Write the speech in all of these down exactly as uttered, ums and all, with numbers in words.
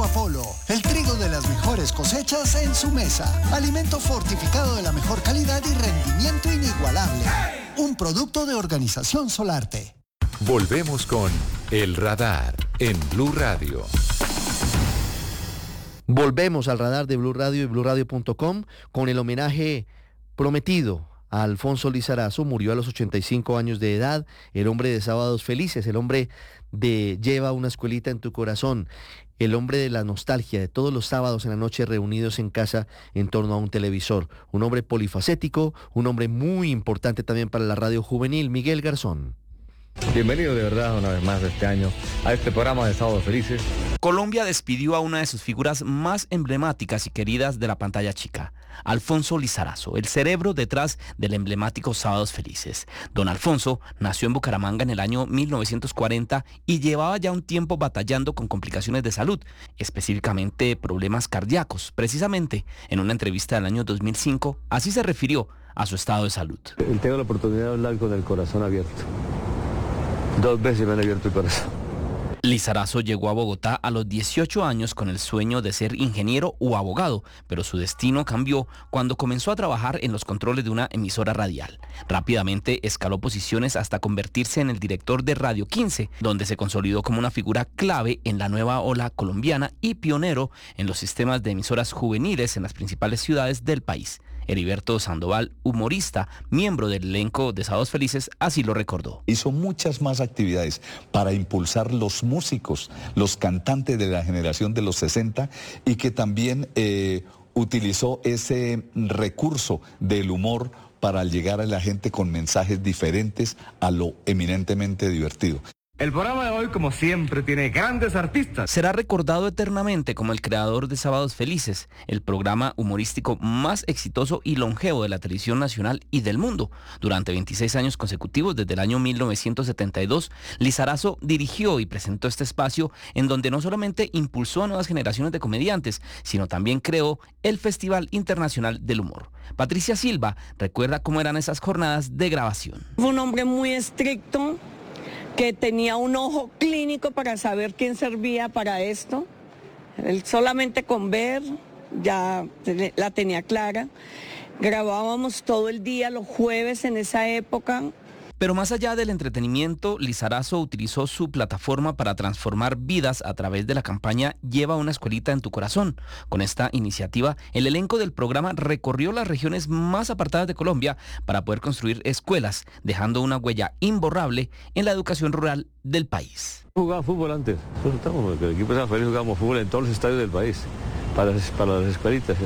Apolo, el trigo de las mejores cosechas en su mesa. Alimento fortificado de la mejor calidad y rendimiento inigualable. Un producto de Organización Solarte. Volvemos con El Radar en Blue Radio. Volvemos al radar de Blue Radio y blue radio punto com con el homenaje prometido a Alfonso Lizarazo. Murió a los ochenta y cinco años de edad, el hombre de Sábados Felices, el hombre de Lleva una escuelita en tu corazón, el hombre de la nostalgia, de todos los sábados en la noche reunidos en casa en torno a un televisor. Un hombre polifacético, un hombre muy importante también para la radio juvenil. Miguel Garzón. Bienvenido de verdad una vez más de este año a este programa de Sábados Felices. Colombia despidió a una de sus figuras más emblemáticas y queridas de la pantalla chica, Alfonso Lizarazo, el cerebro detrás del emblemático Sábados Felices. Don Alfonso nació en Bucaramanga en el año mil novecientos cuarenta y llevaba ya un tiempo batallando con complicaciones de salud, específicamente problemas cardíacos. Precisamente, en una entrevista del año dos mil cinco, así se refirió a su estado de salud. Tengo la oportunidad de hablar con el corazón abierto. Dos veces me han abierto el corazón. Lizarazo llegó a Bogotá a los dieciocho años con el sueño de ser ingeniero o abogado, pero su destino cambió cuando comenzó a trabajar en los controles de una emisora radial. Rápidamente escaló posiciones hasta convertirse en el director de Radio quince, donde se consolidó como una figura clave en la nueva ola colombiana y pionero en los sistemas de emisoras juveniles en las principales ciudades del país. Heriberto Sandoval, humorista, miembro del elenco de Sábados Felices, así lo recordó. Hizo muchas más actividades para impulsar los músicos, los cantantes de la generación de los sesenta y que también eh, utilizó ese recurso del humor para llegar a la gente con mensajes diferentes a lo eminentemente divertido. El programa de hoy, como siempre, tiene grandes artistas. Será recordado eternamente como el creador de Sábados Felices, el programa humorístico más exitoso y longevo de la televisión nacional y del mundo. Durante veintiséis años consecutivos, desde el año mil novecientos setenta y dos, Lizarazo dirigió y presentó este espacio en donde no solamente impulsó a nuevas generaciones de comediantes, sino también creó el Festival Internacional del Humor. Patricia Silva recuerda cómo eran esas jornadas de grabación. Fue un hombre muy estricto, que tenía un ojo clínico para saber quién servía para esto. Él solamente con ver ya la tenía clara. Grabábamos todo el día, los jueves en esa época. Pero más allá del entretenimiento, Lizarazo utilizó su plataforma para transformar vidas a través de la campaña Lleva una escuelita en tu corazón. Con esta iniciativa, el elenco del programa recorrió las regiones más apartadas de Colombia para poder construir escuelas, dejando una huella imborrable en la educación rural del país. Jugaba fútbol antes, nosotros estamos, el equipo de San Feliz jugábamos fútbol en todos los estadios del país, para las, para las escuelitas.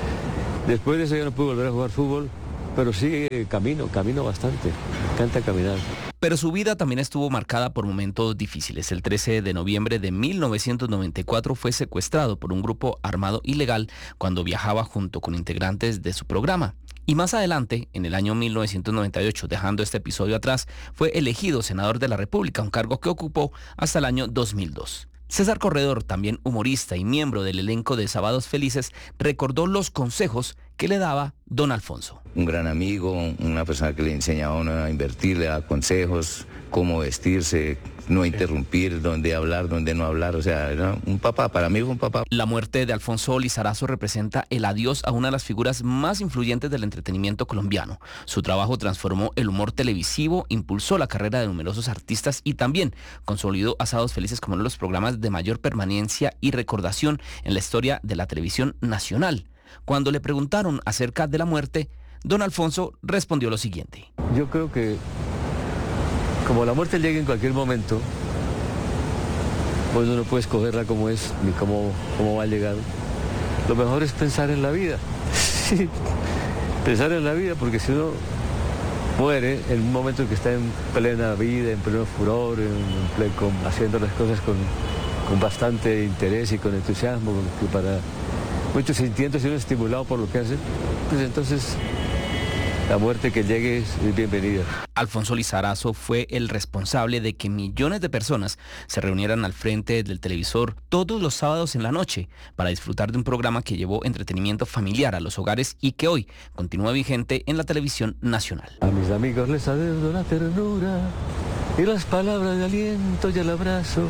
Después de eso ya no pude volver a jugar fútbol, pero sí camino, camino bastante, me encanta caminar. Pero su vida también estuvo marcada por momentos difíciles. El trece de noviembre de mil novecientos noventa y cuatro fue secuestrado por un grupo armado ilegal cuando viajaba junto con integrantes de su programa. Y más adelante, en el año mil novecientos noventa y ocho, dejando este episodio atrás, fue elegido senador de la República, un cargo que ocupó hasta el año dos mil dos. César Corredor, también humorista y miembro del elenco de Sábados Felices, recordó los consejos que le daba don Alfonso. Un gran amigo, una persona que le enseñaba a uno a invertir, le daba consejos, cómo vestirse, no interrumpir, dónde hablar, dónde no hablar, o sea, era un papá, para mí fue un papá. La muerte de Alfonso Lizarazo representa el adiós a una de las figuras más influyentes del entretenimiento colombiano. Su trabajo transformó el humor televisivo, impulsó la carrera de numerosos artistas y también consolidó a Sábados Felices como uno de los programas de mayor permanencia y recordación en la historia de la televisión nacional. Cuando le preguntaron acerca de la muerte, don Alfonso respondió lo siguiente. Yo creo que como la muerte llega en cualquier momento, pues uno no puede escogerla como es, ni cómo, cómo va a llegar. Lo mejor es pensar en la vida. Sí, pensar en la vida, porque si uno muere en un momento en que está en plena vida, en pleno furor, en, en, con, haciendo las cosas con, con bastante interés y con entusiasmo, que para muchos sintiendo y uno estimulado por lo que hace, pues entonces la muerte que llegue es bienvenida. Alfonso Lizarazo fue el responsable de que millones de personas se reunieran al frente del televisor todos los sábados en la noche para disfrutar de un programa que llevó entretenimiento familiar a los hogares y que hoy continúa vigente en la televisión nacional. A mis amigos les adeudo la ternura y las palabras de aliento y el abrazo.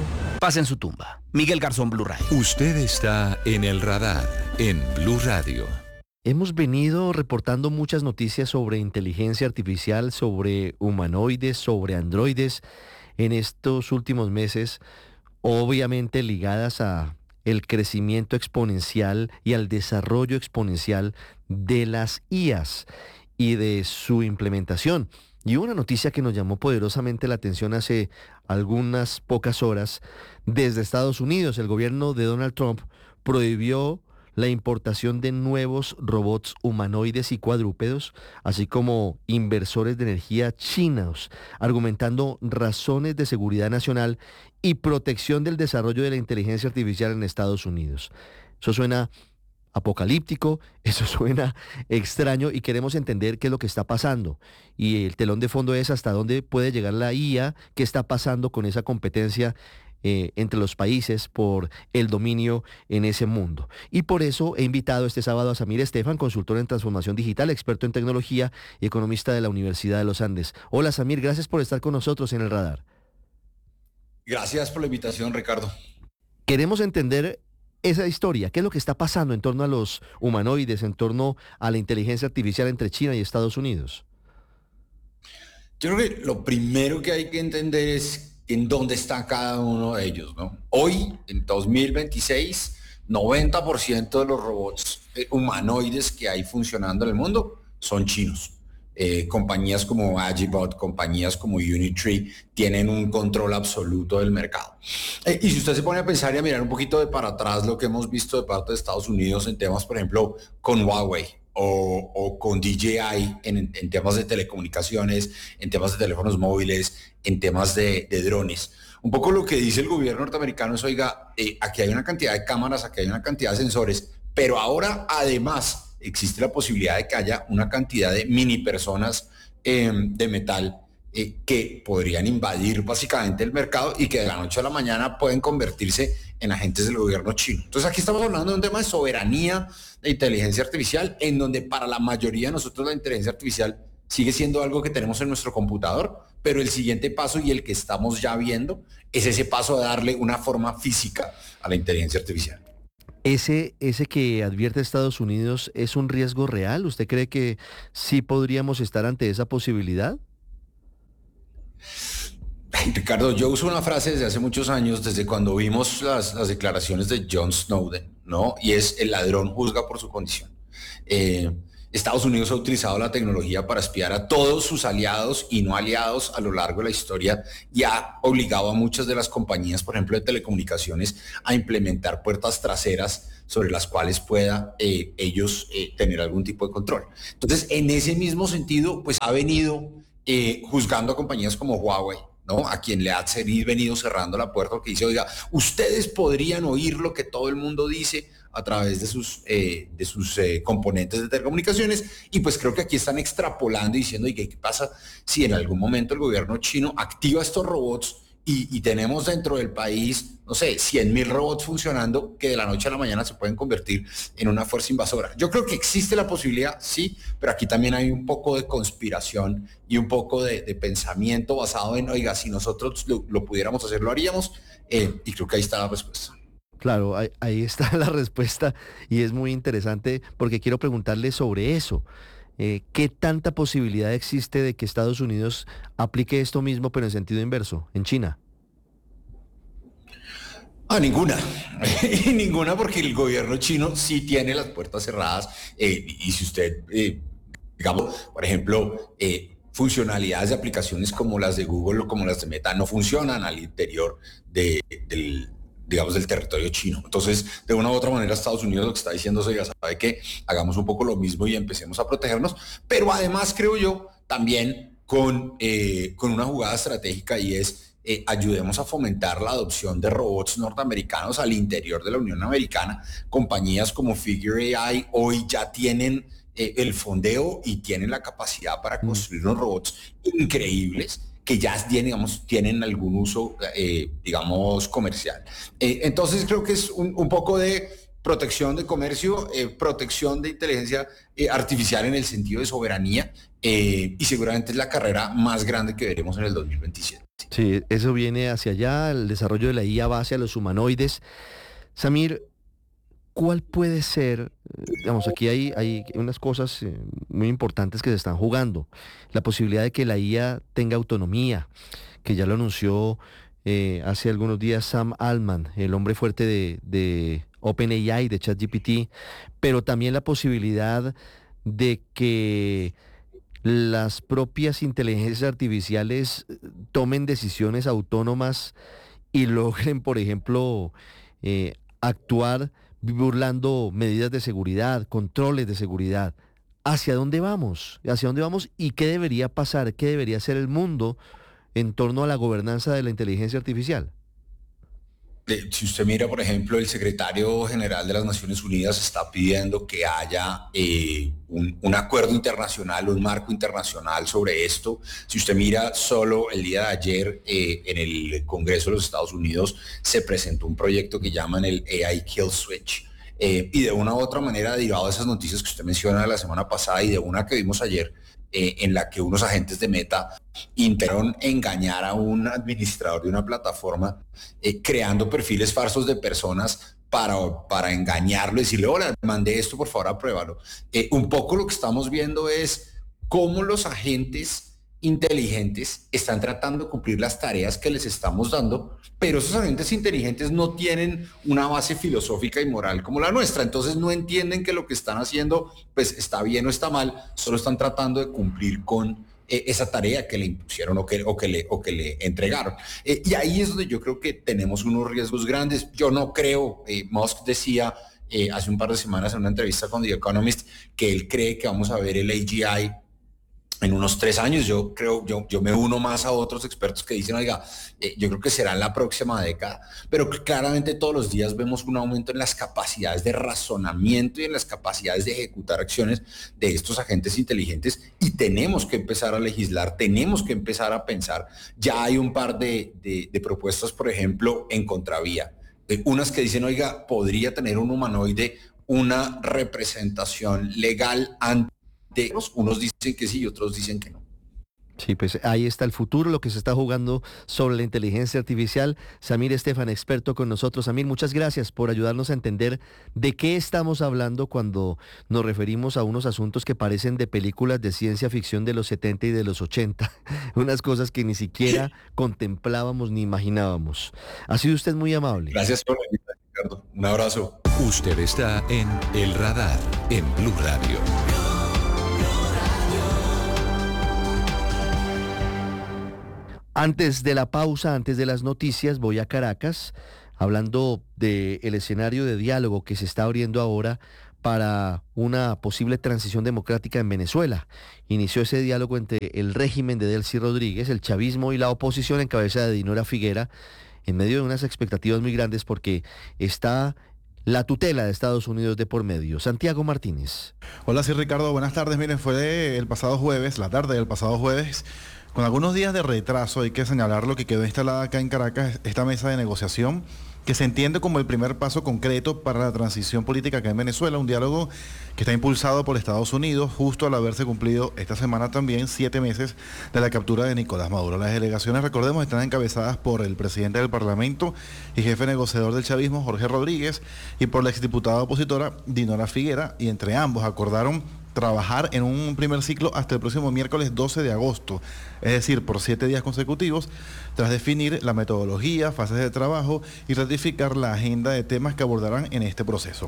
paz en su tumba. Miguel Garzón, Blue Radio. Usted está en el radar en Blue Radio. Hemos venido reportando muchas noticias sobre inteligencia artificial, sobre humanoides, sobre androides en estos últimos meses, obviamente ligadas a el crecimiento exponencial y al desarrollo exponencial de las I As y de su implementación. Y una noticia que nos llamó poderosamente la atención hace algunas pocas horas, desde Estados Unidos, el gobierno de Donald Trump prohibió la importación de nuevos robots humanoides y cuadrúpedos, así como inversores de energía chinos, argumentando razones de seguridad nacional y protección del desarrollo de la inteligencia artificial en Estados Unidos. Eso suena apocalíptico, eso suena extraño y queremos entender qué es lo que está pasando. Y el telón de fondo es hasta dónde puede llegar la I A, qué está pasando con esa competencia eh, entre los países por el dominio en ese mundo. Y por eso he invitado este sábado a Samir Estefan, consultor en transformación digital, experto en tecnología y economista de la Universidad de los Andes. Hola Samir, gracias por estar con nosotros en el radar. Gracias por la invitación, Ricardo. Queremos entender esa historia, qué es lo que está pasando en torno a los humanoides, en torno a la inteligencia artificial entre China y Estados Unidos. Yo creo que lo primero que hay que entender es en dónde está cada uno de ellos, ¿no? Hoy, en dos mil veintiséis, noventa por ciento de los robots humanoides que hay funcionando en el mundo son chinos. Eh, compañías como Agibot, compañías como Unitree tienen un control absoluto del mercado. Eh, y si usted se pone a pensar y a mirar un poquito de para atrás lo que hemos visto de parte de Estados Unidos en temas, por ejemplo, con Huawei o, o con D J I en, en temas de telecomunicaciones, en temas de teléfonos móviles, en temas de, de drones. Un poco lo que dice el gobierno norteamericano es, oiga, eh, aquí hay una cantidad de cámaras, aquí hay una cantidad de sensores, pero ahora además existe la posibilidad de que haya una cantidad de mini personas eh, de metal eh, que podrían invadir básicamente el mercado y que de la noche a la mañana pueden convertirse en agentes del gobierno chino. Entonces aquí estamos hablando de un tema de soberanía de inteligencia artificial, en donde para la mayoría de nosotros la inteligencia artificial sigue siendo algo que tenemos en nuestro computador, pero el siguiente paso y el que estamos ya viendo es ese paso de darle una forma física a la inteligencia artificial. Ese, ese que advierte Estados Unidos, ¿es un riesgo real? ¿Usted cree que sí podríamos estar ante esa posibilidad? Ricardo, yo uso una frase desde hace muchos años, desde cuando vimos las, las declaraciones de John Snowden, ¿no? Y es: el ladrón juzga por su condición. Eh, Estados Unidos ha utilizado la tecnología para espiar a todos sus aliados y no aliados a lo largo de la historia y ha obligado a muchas de las compañías, por ejemplo, de telecomunicaciones, a implementar puertas traseras sobre las cuales pueda eh, ellos eh, tener algún tipo de control. Entonces, en ese mismo sentido, pues ha venido eh, juzgando a compañías como Huawei, ¿no? A quien le ha venido cerrando la puerta, que dice, oiga, ustedes podrían oír lo que todo el mundo dice a través de sus, eh, de sus eh, componentes de telecomunicaciones, y pues creo que aquí están extrapolando y diciendo, ¿y qué, qué pasa si en algún momento el gobierno chino activa estos robots y, y tenemos dentro del país, no sé, cien mil robots funcionando que de la noche a la mañana se pueden convertir en una fuerza invasora? Yo creo que existe la posibilidad, sí, pero aquí también hay un poco de conspiración y un poco de, de pensamiento basado en, oiga, si nosotros lo, lo pudiéramos hacer, lo haríamos, eh, y creo que ahí está la respuesta. Claro, ahí, ahí está la respuesta y es muy interesante porque quiero preguntarle sobre eso. Eh, ¿Qué tanta posibilidad existe de que Estados Unidos aplique esto mismo pero en sentido inverso, en China? Ah, ninguna. Ninguna, porque el gobierno chino sí tiene las puertas cerradas eh, y si usted, eh, digamos, por ejemplo, eh, funcionalidades de aplicaciones como las de Google o como las de Meta no funcionan al interior de, del digamos, del territorio chino. Entonces, de una u otra manera, Estados Unidos lo que está diciendo es, oiga, sabe que hagamos un poco lo mismo y empecemos a protegernos, pero además, creo yo, también con, eh, con una jugada estratégica, y es, eh, ayudemos a fomentar la adopción de robots norteamericanos al interior de la Unión Americana. Compañías como Figure A I hoy ya tienen eh, el fondeo y tienen la capacidad para construir unos robots increíbles, que ya tienen, digamos, tienen algún uso, eh, digamos, comercial. Eh, entonces creo que es un, un poco de protección de comercio, eh, protección de inteligencia eh, artificial en el sentido de soberanía, eh, y seguramente es la carrera más grande que veremos en el dos mil veintisiete. Sí, eso viene hacia allá, el desarrollo de la I A va hacia los humanoides. Samir, ¿cuál puede ser? Digamos, aquí hay, hay unas cosas eh, muy importantes que se están jugando. La posibilidad de que la I A tenga autonomía, que ya lo anunció eh, hace algunos días Sam Altman, el hombre fuerte de, de OpenAI, de ChatGPT, pero también la posibilidad de que las propias inteligencias artificiales tomen decisiones autónomas y logren, por ejemplo, eh, actuar burlando medidas de seguridad, controles de seguridad. ¿Hacia dónde vamos? ¿Hacia dónde vamos? ¿Y qué debería pasar? ¿Qué debería ser el mundo en torno a la gobernanza de la inteligencia artificial? Eh, Si usted mira, por ejemplo, el secretario general de las Naciones Unidas está pidiendo que haya eh, un, un acuerdo internacional, un marco internacional sobre esto. Si usted mira, solo el día de ayer eh, en el Congreso de los Estados Unidos se presentó un proyecto que llaman el A I Kill Switch. Eh, y de una u otra manera, derivado de esas noticias que usted menciona la semana pasada y de una que vimos ayer, eh, en la que unos agentes de Meta intentaron engañar a un administrador de una plataforma, eh, creando perfiles falsos de personas para, para engañarlo y decirle, hola, mandé esto, por favor, apruébalo. Eh, un poco lo que estamos viendo es cómo los agentes inteligentes están tratando de cumplir las tareas que les estamos dando, pero esos agentes inteligentes no tienen una base filosófica y moral como la nuestra, entonces no entienden que lo que están haciendo pues está bien o está mal, solo están tratando de cumplir con eh, esa tarea que le impusieron o que, o que, le, o que le entregaron. Eh, y ahí es donde yo creo que tenemos unos riesgos grandes. Yo no creo, eh, Musk decía eh, hace un par de semanas en una entrevista con The Economist que él cree que vamos a ver el A G I en unos tres años. Yo creo, yo, yo me uno más a otros expertos que dicen, oiga, eh, yo creo que será en la próxima década, pero claramente todos los días vemos un aumento en las capacidades de razonamiento y en las capacidades de ejecutar acciones de estos agentes inteligentes y tenemos que empezar a legislar, tenemos que empezar a pensar. Ya hay un par de, de, de propuestas, por ejemplo, en contravía. Eh, unas que dicen, oiga, podría tener un humanoide una representación legal ante unos dicen que sí y otros dicen que no. Sí, pues ahí está el futuro, lo que se está jugando sobre la inteligencia artificial. Samir Estefan, experto con nosotros. Samir, muchas gracias por ayudarnos a entender de qué estamos hablando cuando nos referimos a unos asuntos que parecen de películas de ciencia ficción de los setenta y de los ochenta. Unas cosas que ni siquiera contemplábamos ni imaginábamos. Ha sido usted muy amable. Gracias por la invitación, Ricardo. Un abrazo. Usted está en El Radar, en Blue Radio. Antes de la pausa, antes de las noticias, voy a Caracas, hablando del escenario de diálogo que se está abriendo ahora para una posible transición democrática en Venezuela. Inició ese diálogo entre el régimen de Delcy Rodríguez, el chavismo y la oposición en cabeza de Dinora Figuera, en medio de unas expectativas muy grandes porque está la tutela de Estados Unidos de por medio. Santiago Martínez. Hola, sí, Ricardo, buenas tardes. Miren, fue el pasado jueves, la tarde del pasado jueves, con algunos días de retraso. Hay que señalar lo que quedó instalada acá en Caracas, esta mesa de negociación, que se entiende como el primer paso concreto para la transición política acá en Venezuela, un diálogo que está impulsado por Estados Unidos, justo al haberse cumplido esta semana también siete meses de la captura de Nicolás Maduro. Las delegaciones, recordemos, están encabezadas por el presidente del Parlamento y jefe negociador del chavismo, Jorge Rodríguez, y por la exdiputada opositora Dinora Figuera, y entre ambos acordaron trabajar en un primer ciclo hasta el próximo miércoles doce de agosto, es decir, por siete días consecutivos, tras definir la metodología, fases de trabajo y ratificar la agenda de temas que abordarán en este proceso.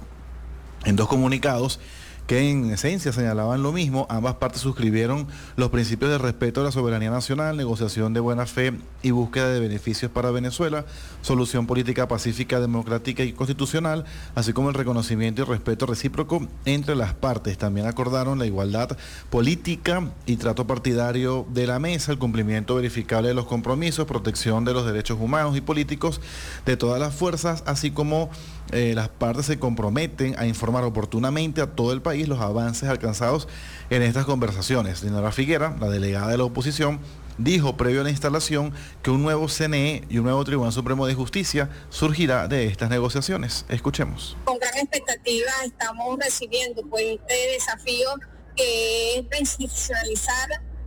En dos comunicados que en esencia señalaban lo mismo, ambas partes suscribieron los principios de respeto a la soberanía nacional, negociación de buena fe y búsqueda de beneficios para Venezuela, solución política pacífica, democrática y constitucional, así como el reconocimiento y respeto recíproco entre las partes. También acordaron la igualdad política y trato partidario de la mesa, el cumplimiento verificable de los compromisos, protección de los derechos humanos y políticos de todas las fuerzas, así como eh, las partes se comprometen a informar oportunamente a todo el país los avances alcanzados en estas conversaciones. Dinora Figuera, la delegada de la oposición, dijo previo a la instalación que un nuevo C N E y un nuevo Tribunal Supremo de Justicia surgirá de estas negociaciones. Escuchemos. Con gran expectativa estamos recibiendo pues este desafío que es reinstitucionalizar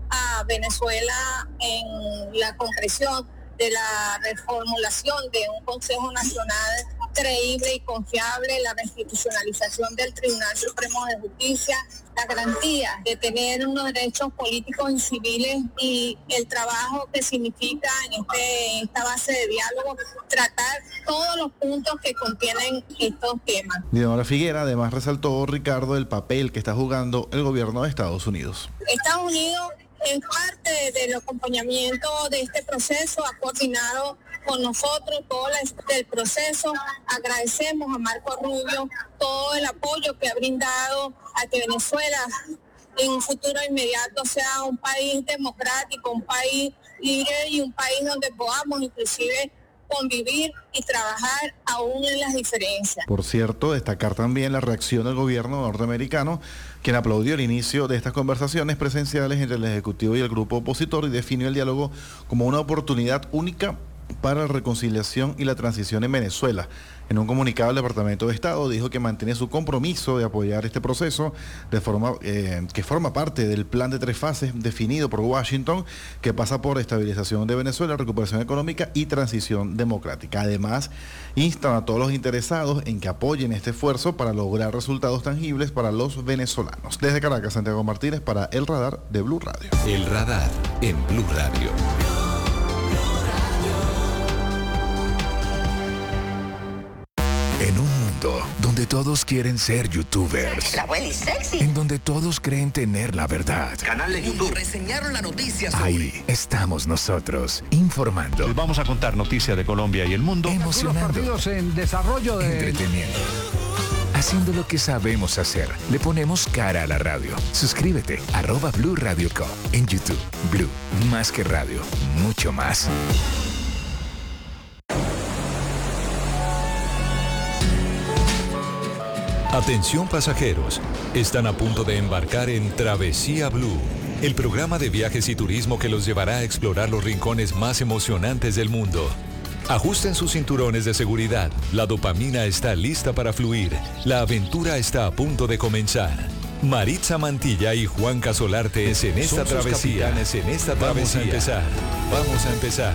a Venezuela en la concreción de la reformulación de un Consejo Nacional creíble y confiable, la restitucionalización del Tribunal Supremo de Justicia, la garantía de tener unos derechos políticos y civiles y el trabajo que significa en este, esta base de diálogo tratar todos los puntos que contienen estos temas. Dinora Figuera además resaltó, Ricardo, el papel que está jugando el gobierno de Estados Unidos. Estados Unidos, en parte del acompañamiento de este proceso, ha coordinado con nosotros todo el proceso. Agradecemos a Marco Rubio todo el apoyo que ha brindado a que Venezuela en un futuro inmediato sea un país democrático, un país libre y un país donde podamos inclusive convivir y trabajar aún en las diferencias. Por cierto, destacar también la reacción del gobierno norteamericano, quien aplaudió el inicio de estas conversaciones presenciales entre el Ejecutivo y el grupo opositor y definió el diálogo como una oportunidad única para la reconciliación y la transición en Venezuela. En un comunicado, el Departamento de Estado dijo que mantiene su compromiso de apoyar este proceso de forma eh, que forma parte del plan de tres fases definido por Washington, que pasa por estabilización de Venezuela, recuperación económica y transición democrática. Además, instan a todos los interesados en que apoyen este esfuerzo para lograr resultados tangibles para los venezolanos. Desde Caracas, Santiago Martínez para El Radar de Blue Radio. El Radar en Blue Radio. En un mundo donde todos quieren ser youtubers, la abuela es sexy, en donde todos creen tener la verdad, canal de YouTube, reseñaron la noticia sobre... ahí estamos nosotros, informando. Les vamos a contar noticias de Colombia y el mundo, emocionando, partidos en desarrollo de... entreteniendo, haciendo lo que sabemos hacer. Le ponemos cara a la radio. Suscríbete, arroba Blue Radio Co. En YouTube. Blue, más que radio, mucho más. Atención pasajeros, están a punto de embarcar en Travesía Blue, el programa de viajes y turismo que los llevará a explorar los rincones más emocionantes del mundo. Ajusten sus cinturones de seguridad, la dopamina está lista para fluir, la aventura está a punto de comenzar. Maritza Mantilla y Juan Casolarte es en esta travesía. En esta Vamos a empezar. Vamos a empezar.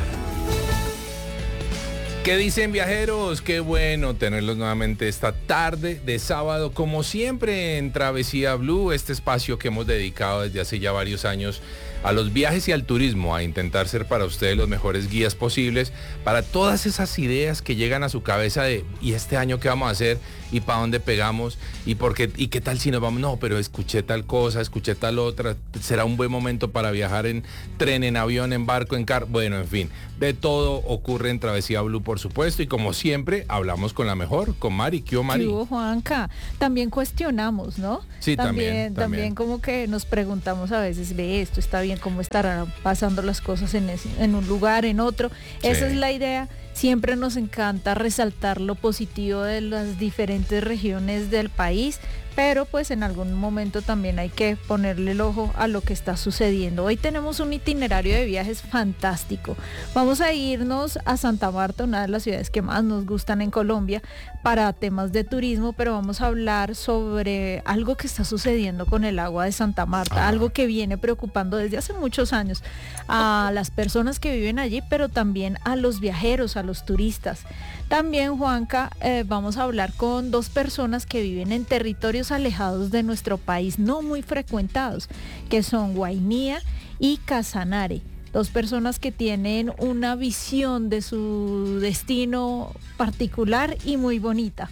¿Qué dicen, viajeros? Qué bueno tenerlos nuevamente esta tarde de sábado, como siempre en Travesía Blue, este espacio que hemos dedicado desde hace ya varios años a los viajes y al turismo, a intentar ser para ustedes los mejores guías posibles para todas esas ideas que llegan a su cabeza de ¿y este año qué vamos a hacer? ¿Y para dónde pegamos? ¿Y por qué? ¿Y qué tal si nos vamos? No, pero escuché tal cosa, escuché tal otra, será un buen momento para viajar en tren, en avión, en barco, en carro, bueno, en fin, de todo ocurre en Travesía Blue, por supuesto, y como siempre, hablamos con la mejor, con Mari. ¿Qué hubo, Mari? ¿Qué hubo, Juanca? También cuestionamos, ¿no? Sí, también, también. También como que nos preguntamos a veces, ve esto, está bien, cómo estarán pasando las cosas en, ese, en un lugar, en otro. Sí. Esa es la idea. Siempre nos encanta resaltar lo positivo de las diferentes regiones del país, pero pues en algún momento también hay que ponerle el ojo a lo que está sucediendo. Hoy tenemos un itinerario de viajes fantástico. Vamos a irnos a Santa Marta, una de las ciudades que más nos gustan en Colombia, para temas de turismo, pero vamos a hablar sobre algo que está sucediendo con el agua de Santa Marta, ah. algo que viene preocupando desde hace muchos años a las personas que viven allí, pero también a los viajeros, a los turistas. También, Juanca, eh, vamos a hablar con dos personas que viven en territorios alejados de nuestro país, no muy frecuentados, que son Guainía y Casanare. Dos personas que tienen una visión de su destino particular y muy bonita.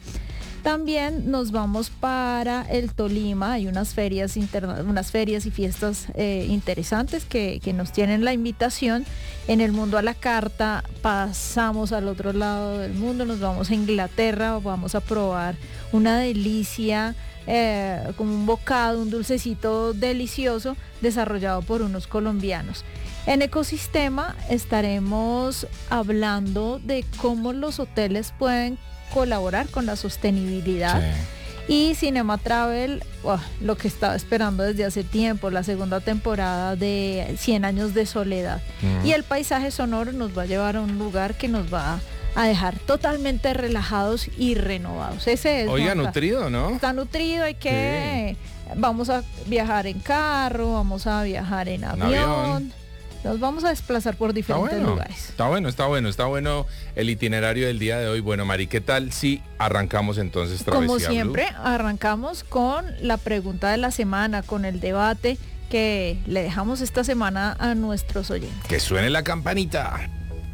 También nos vamos para el Tolima, hay unas ferias, interna- unas ferias y fiestas eh, interesantes que, que nos tienen la invitación. En el mundo a la carta, pasamos al otro lado del mundo, nos vamos a Inglaterra, vamos a probar una delicia, eh, como un bocado, un dulcecito delicioso desarrollado por unos colombianos. En Ecosistema estaremos hablando de cómo los hoteles pueden colaborar con la sostenibilidad. Sí. Y Cinema Travel, oh, lo que estaba esperando desde hace tiempo, la segunda temporada de cien años de soledad. Mm. Y el paisaje sonoro nos va a llevar a un lugar que nos va a dejar totalmente relajados y renovados. Ese es. Oiga, nutrido, ¿no? Está nutrido, hay que... Sí. vamos a viajar en carro, vamos a viajar en avión. avión. Nos vamos a desplazar por diferentes está bueno, lugares. Está bueno, está bueno, está bueno el itinerario del día de hoy. Bueno, Mari, ¿qué tal si arrancamos entonces Travesía Como siempre, Blue? arrancamos con la pregunta de la semana, con el debate que le dejamos esta semana a nuestros oyentes. Que suene la campanita.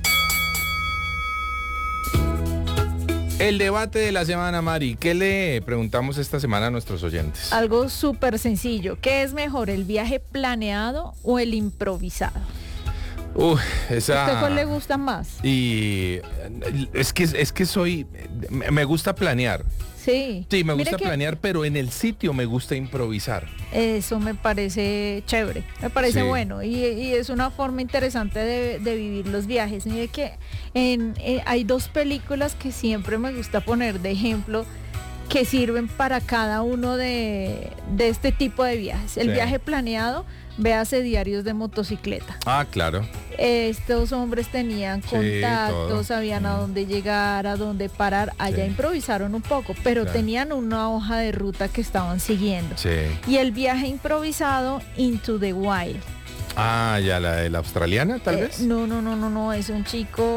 El debate de la semana, Mari. ¿Qué le preguntamos esta semana a nuestros oyentes? Algo súper sencillo. ¿Qué es mejor, el viaje planeado o el improvisado? Uy, esa... ¿A usted cuál le gusta más? Y es que, es que soy... Me gusta planear. Sí. Sí, me Mire gusta que planear, pero en el sitio me gusta improvisar. Eso me parece chévere, me parece Sí. bueno y, y es una forma interesante de, de vivir los viajes. Mire que en, eh, hay dos películas que siempre me gusta poner de ejemplo que sirven para cada uno de, de este tipo de viajes. El Sí. viaje planeado, véase Diarios de Motocicleta. Ah, claro. Estos hombres tenían Sí, contactos, todo. sabían a dónde llegar, a dónde parar. Allá Sí. improvisaron un poco, pero Claro. tenían una hoja de ruta que estaban siguiendo. Sí. Y el viaje improvisado, Into the Wild. Ah, ya, la de la australiana, tal Eh, vez. No, no, no, no, no, es un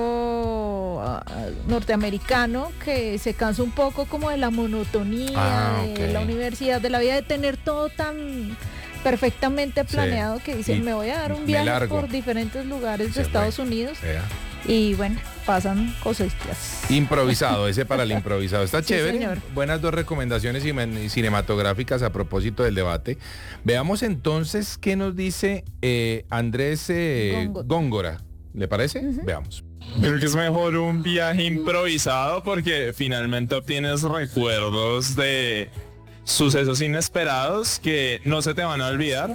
chico ah, norteamericano que se cansa un poco como de la monotonía, Ah, de ok. la universidad, de la vida, de tener todo tan perfectamente Sí. planeado que dice, Y me voy a dar un me viaje largo. por diferentes lugares de Se Estados fue. Unidos Vea. y bueno, pasan cositas. Improvisado, ese para el improvisado. Está Sí, chévere. señor. Buenas dos recomendaciones cine- cinematográficas a propósito del debate. Veamos entonces qué nos dice eh, Andrés eh, Góngora. Góngora. ¿Le parece? Veamos. Creo que es mejor un viaje improvisado porque finalmente obtienes recuerdos de sucesos inesperados que no se te van a olvidar.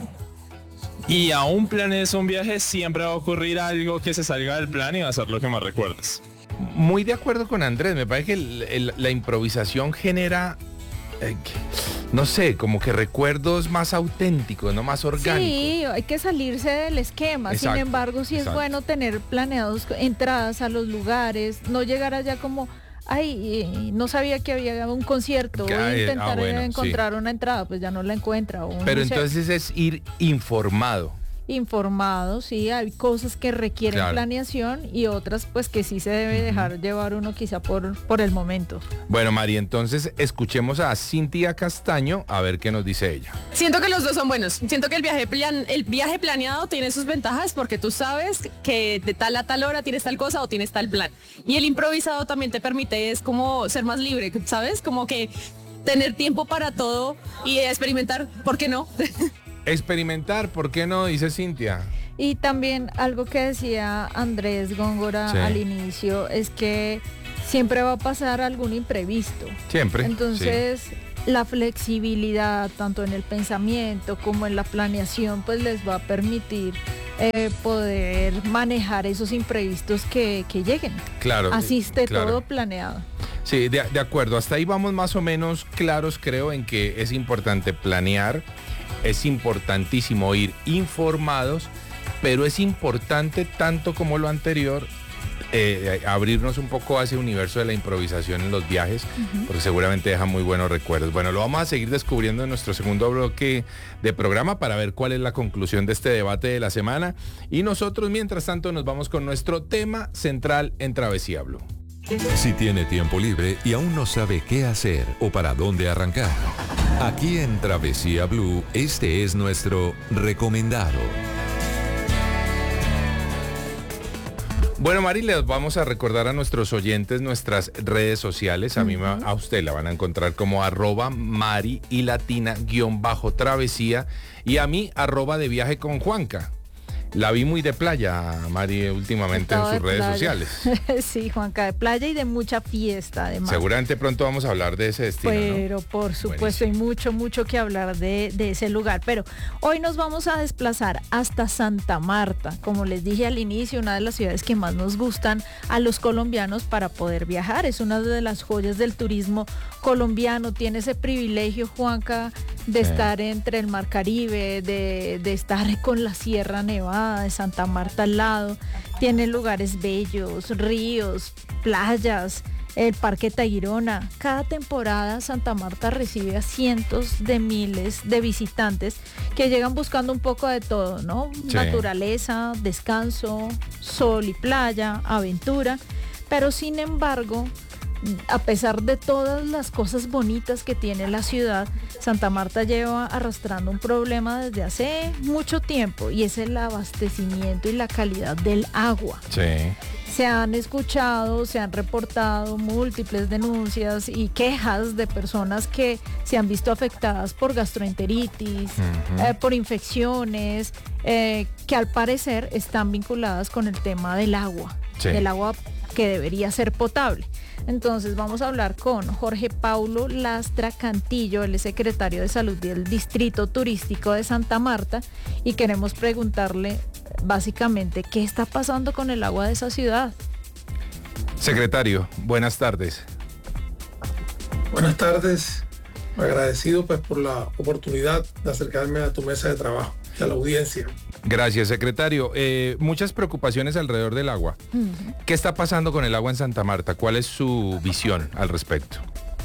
Y aún planees un viaje, siempre va a ocurrir algo que se salga del plan y va a ser lo que más recuerdes. Muy de acuerdo con Andrés. Me parece que el- el- la improvisación genera, eh, que- no sé, como que recuerdos más auténticos, no más orgánicos. Sí, hay que salirse del esquema. Exacto, Sin embargo, sí es exacto. bueno tener planeados entradas a los lugares, no llegar allá como, ay, eh, no sabía que había un concierto, voy a Ay, ah, intentar bueno, eh, encontrar una entrada, pues ya no la encuentra. O Pero no sé, entonces es ir informado. informado, sí, hay cosas que requieren Claro. planeación y otras pues que sí se debe dejar llevar uno quizá por, por el momento. Bueno, Mari, entonces escuchemos a Cintia Castaño a ver qué nos dice ella. Siento que los dos son buenos. Siento que el viaje, plan, el viaje planeado tiene sus ventajas porque tú sabes que de tal a tal hora tienes tal cosa o tienes tal plan. Y el improvisado también te permite, es como ser más libre, ¿sabes? Como que tener tiempo para todo y experimentar, ¿por qué no? Experimentar, ¿por qué no? Dice Cintia. Y también algo que decía Andrés Góngora Sí. al inicio es que siempre va a pasar algún imprevisto. Siempre. Entonces, la flexibilidad, tanto en el pensamiento como en la planeación, pues les va a permitir eh, poder manejar esos imprevistos que, que lleguen. Claro. Así esté claro. todo planeado. Sí, de, de acuerdo. Hasta ahí vamos más o menos claros, creo, en que es importante planear, es importantísimo ir informados, pero es importante, tanto como lo anterior, eh, abrirnos un poco a ese universo de la improvisación en los viajes, Ujú. porque seguramente deja muy buenos recuerdos. Bueno, lo vamos a seguir descubriendo en nuestro segundo bloque de programa para ver cuál es la conclusión de este debate de la semana. Y nosotros, mientras tanto, nos vamos con nuestro tema central en Travesía Blue. Si tiene tiempo libre y aún no sabe qué hacer o para dónde arrancar, aquí en Travesía Blue, este es nuestro recomendado. Bueno, Mari, les vamos a recordar a nuestros oyentes nuestras redes sociales. A mí, me- a usted la van a encontrar como arroba Mari y Latina guión bajo travesía y a mí arroba de viaje con Juanca. La vi muy de playa, Mari, últimamente Estaba en sus de redes playa. sociales. Sí, Juanca, de playa y de mucha fiesta además. Seguramente pronto vamos a hablar de ese destino, ¿no? Pero por supuesto hay mucho, mucho que hablar de, de ese lugar. Pero hoy nos vamos a desplazar hasta Santa Marta. Como les dije al inicio, una de las ciudades que más nos gustan a los colombianos para poder viajar. Es una de las joyas del turismo colombiano. Tiene ese privilegio, Juanca, de Sí. estar entre el Mar Caribe, de, de estar con la Sierra Nevada de Santa Marta al lado. Tiene lugares bellos, ríos, playas. el Parque Tayrona. Cada temporada Santa Marta recibe a cientos de miles de visitantes que llegan buscando un poco de todo, ¿no? Sí. Naturaleza, descanso, sol y playa, aventura, pero sin embargo, a pesar de todas las cosas bonitas que tiene la ciudad, Santa Marta lleva arrastrando un problema desde hace mucho tiempo y es el abastecimiento y la calidad del agua. Sí. Se han escuchado, se han reportado múltiples denuncias y quejas de personas que se han visto afectadas por gastroenteritis, uh-huh. eh, por infecciones, eh, que al parecer están vinculadas con el tema del agua, sí. del agua que debería ser potable. Entonces vamos a hablar con Jorge Paulo Lastra Cantillo, él es secretario de Salud del Distrito Turístico de Santa Marta, y queremos preguntarle básicamente qué está pasando con el agua de esa ciudad. Secretario, buenas tardes. Buenas tardes, agradecido pues por la oportunidad de acercarme a tu mesa de trabajo y a la audiencia. Gracias, secretario. Eh, muchas preocupaciones alrededor del agua. Uh-huh. ¿Qué está pasando con el agua en Santa Marta? ¿Cuál es su visión al respecto?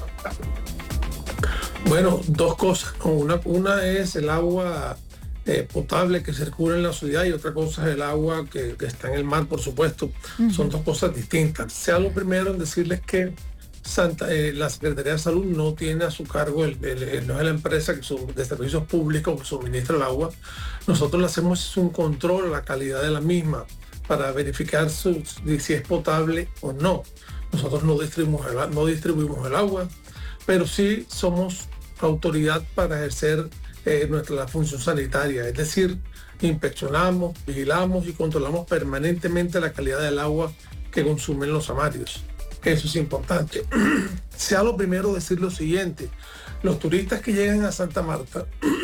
Bueno, dos cosas. Una, una es el agua eh, potable que circula en la ciudad y otra cosa es el agua que, que está en el mar, por supuesto. Uh-huh. Son dos cosas distintas. Sea lo primero en decirles que Santa, eh, la Secretaría de Salud no tiene a su cargo, el, el, el, no es la empresa que su, de servicios públicos que suministra el agua. Nosotros le hacemos un control a la calidad de la misma para verificar su, si es potable o no. Nosotros no distribuimos, el, no distribuimos el agua, pero sí somos autoridad para ejercer eh, nuestra función sanitaria, es decir, inspeccionamos, vigilamos y controlamos permanentemente la calidad del agua que consumen los samarios. Eso es importante. Sea lo primero decir lo siguiente: los turistas que llegan a Santa Marta,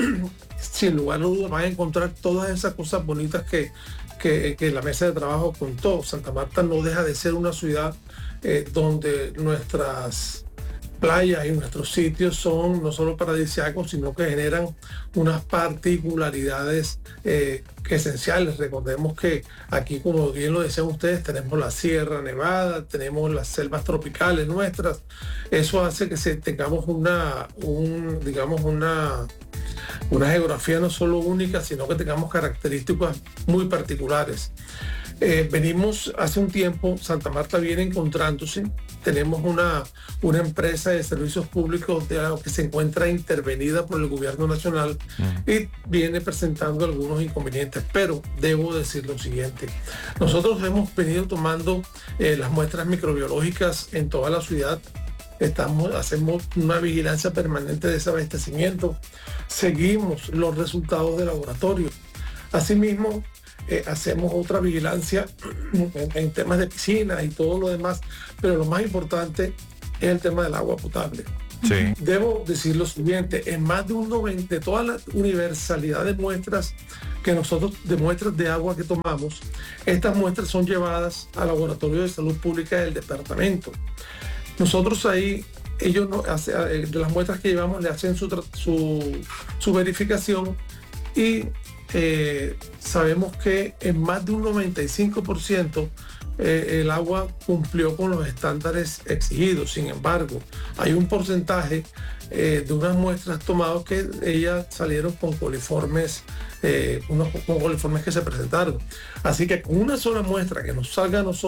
sin lugar a dudas, van a encontrar todas esas cosas bonitas que, que, que la mesa de trabajo contó. Santa Marta no deja de ser una ciudad eh, donde nuestras playas y nuestros sitios son no solo paradisíacos, sino que generan unas particularidades eh, esenciales. Recordemos que aquí, como bien lo decían ustedes, tenemos la Sierra Nevada, tenemos las selvas tropicales nuestras. Eso hace que se, tengamos una, un, digamos, una, una geografía no solo única, sino que tengamos características muy particulares. Eh, venimos hace un tiempo, Santa Marta viene encontrándose, tenemos una, una empresa de servicios públicos de agua que se encuentra intervenida por el gobierno nacional mm. y viene presentando algunos inconvenientes, pero debo decir lo siguiente: nosotros hemos venido tomando eh, las muestras microbiológicas en toda la ciudad. Estamos, hacemos una vigilancia permanente de ese abastecimiento, seguimos los resultados de laboratorio. Asimismo, Eh, hacemos otra vigilancia en, en temas de piscinas y todo lo demás, pero lo más importante es el tema del agua potable. Sí. Debo decir lo siguiente: en más de un noventa, de toda la universalidad de muestras que nosotros, de muestras de agua que tomamos, estas muestras son llevadas al Laboratorio de Salud Pública del departamento. Nosotros ahí, ellos no, hace, de las muestras que llevamos, le hacen su, su, su verificación y Eh, sabemos que en más de un noventa y cinco por ciento eh, el agua cumplió con los estándares exigidos. Sin embargo, hay un porcentaje eh, de unas muestras tomadas que ellas salieron con coliformes, eh, unos con coliformes que se presentaron. Así que con una sola muestra que nos salga a nosotros